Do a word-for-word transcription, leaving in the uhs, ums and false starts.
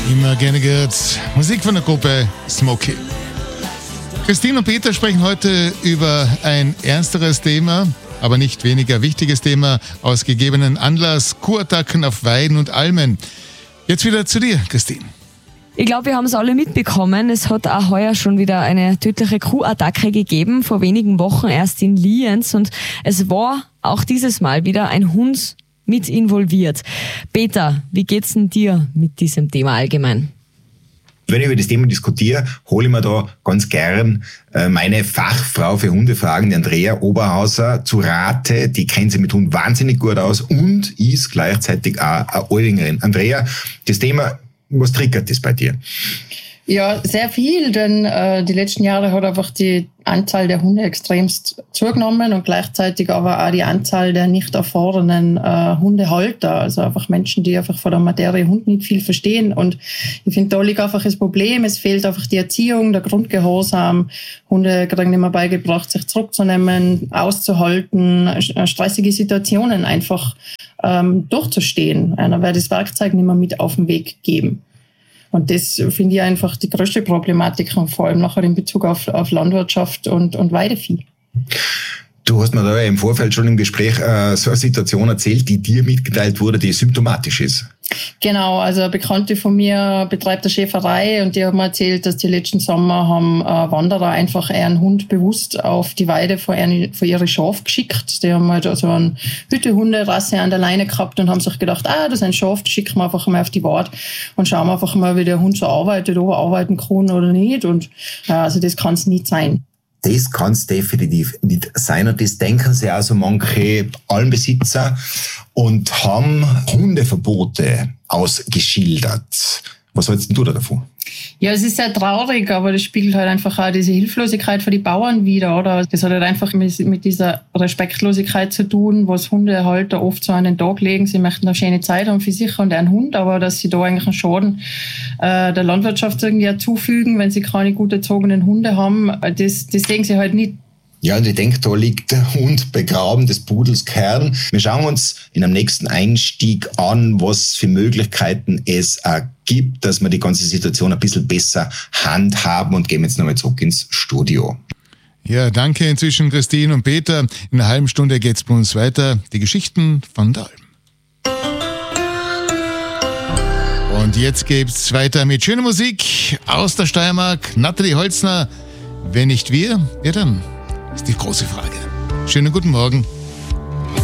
Immer gerne gehört. Musik von der Gruppe Smokey. Christine und Peter sprechen heute über ein ernsteres Thema, aber nicht weniger wichtiges Thema aus gegebenen Anlass: Kuhattacken auf Weiden und Almen. Jetzt wieder zu dir, Christine. Ich glaube, wir haben es alle mitbekommen. Es hat auch heuer schon wieder eine tödliche Kuhattacke gegeben, vor wenigen Wochen erst in Lienz. Und es war auch dieses Mal wieder ein Hund mit involviert. Peter, wie geht's denn dir mit diesem Thema allgemein? Wenn ich über das Thema diskutiere, hole ich mir da ganz gern äh, meine Fachfrau für Hundefragen, die Andrea Oberhauser, zu Rate. Die kennt sich mit Hunden wahnsinnig gut aus und ist gleichzeitig auch eine Oldingerin. Andrea, das Thema, was triggert das bei dir? Ja, sehr viel, denn äh, die letzten Jahre hat einfach die Anzahl der Hunde extremst zugenommen und gleichzeitig aber auch die Anzahl der nicht erfahrenen äh, Hundehalter, also einfach Menschen, die einfach von der Materie Hund nicht viel verstehen. Und ich finde, da liegt einfach das Problem, es fehlt einfach die Erziehung, der Grundgehorsam. Hunde kriegen nicht mehr beigebracht, sich zurückzunehmen, auszuhalten, stressige Situationen einfach ähm, durchzustehen. Einer wird das Werkzeug nicht mehr mit auf den Weg geben. Und das finde ich einfach die größte Problematik, und vor allem nachher in Bezug auf, auf Landwirtschaft und, und Weidevieh. Du hast mir da im Vorfeld schon im Gespräch äh, so eine Situation erzählt, die dir mitgeteilt wurde, die symptomatisch ist. Genau, also eine Bekannte von mir betreibt eine Schäferei und die hat mir erzählt, dass die letzten Sommer haben äh, Wanderer einfach ihren Hund bewusst auf die Weide von, eine, von ihre Schaf geschickt. Die haben halt also eine Hütehunderasse an der Leine gehabt und haben sich gedacht, ah, das ist ein Schaf, das schicken wir einfach mal auf die Wart und schauen wir einfach mal, wie der Hund so arbeitet, ob er arbeiten kann oder nicht. Und ja, also das kann es nicht sein. Das kann es definitiv nicht sein. Und das denken sich also manche Almbesitzer und haben Hundeverbote ausgeschildert. Was hältst du da davon? Ja, es ist sehr traurig, aber das spiegelt halt einfach auch diese Hilflosigkeit für die Bauern wider, oder? Das hat halt einfach mit dieser Respektlosigkeit zu tun, was Hundehalter oft so an den Tag legen. Sie möchten eine schöne Zeit haben für sich und einen Hund, aber dass sie da eigentlich einen Schaden äh, der Landwirtschaft irgendwie zufügen, wenn sie keine gut erzogenen Hunde haben, das, das sehen sie halt nicht. Ja, und ich denke, da liegt der Hund begraben, des Pudels Kern. Wir schauen uns in einem nächsten Einstieg an, was für Möglichkeiten es äh, gibt, dass wir die ganze Situation ein bisschen besser handhaben, und gehen jetzt nochmal zurück ins Studio. Ja, danke inzwischen Christine und Peter. In einer halben Stunde geht's bei uns weiter. Die Geschichten von der Alm. Und jetzt geht's weiter mit schöner Musik aus der Steiermark. Nathalie Holzner. Wenn nicht wir, wer dann? Ist die große Frage. Schönen guten Morgen.